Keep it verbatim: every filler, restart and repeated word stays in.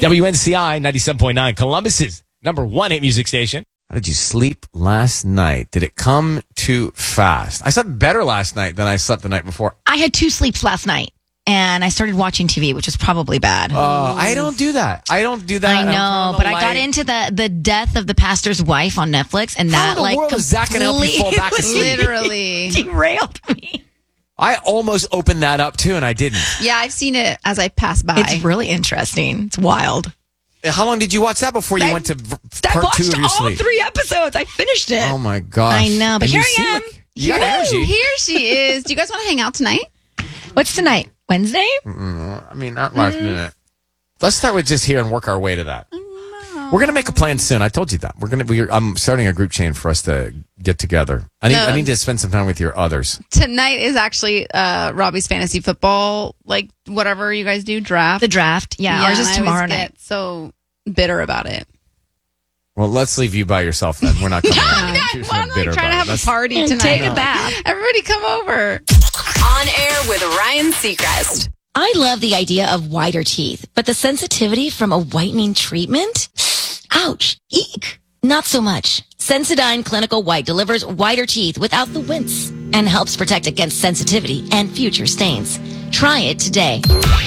W N C I ninety-seven point nine, Columbus's number one hit music station. How did you sleep last night? Did it come too fast? I slept better last night than I slept the night before. I had two sleeps last night, and I started watching T V, which is probably bad. Uh, I don't do that. I don't do that. I know, but I got into the, the death of the pastor's wife on Netflix, and How that in the like world is that going to help you fall back asleep? Literally. derailed me. I almost opened that up too, and I didn't. Yeah, I've seen it as I pass by. It's really interesting. It's wild. How long did you watch that before you I- went to v- I part watched two of your all sleep? three episodes. I finished it. Oh my gosh! I know, but And here you I seem am. like you got Woo, energy. Here she is. Do you guys want to hang out tonight? What's tonight? Wednesday? Mm, I mean, not last minute. Let's start with just here and work our way to that. We're gonna make a plan soon. I told you that. We're gonna. We're, I'm starting a group chain for us to get together. I need. No. I need to spend some time with your others. Tonight is actually uh, Robbie's fantasy football, like whatever you guys do, draft. The draft. Yeah, ours and is I tomorrow always night. get so bitter about it. Well, let's leave you by yourself then. We're not coming. I'm You're like so bitter trying about to it. have Let's- a party And tonight. take a bath. Everybody come over. On air with Ryan Seacrest. I love the idea of whiter teeth, but the sensitivity from a whitening treatment? Ouch. Eek. Not so much. Sensodyne Clinical White delivers whiter teeth without the wince and helps protect against sensitivity and future stains. Try it today.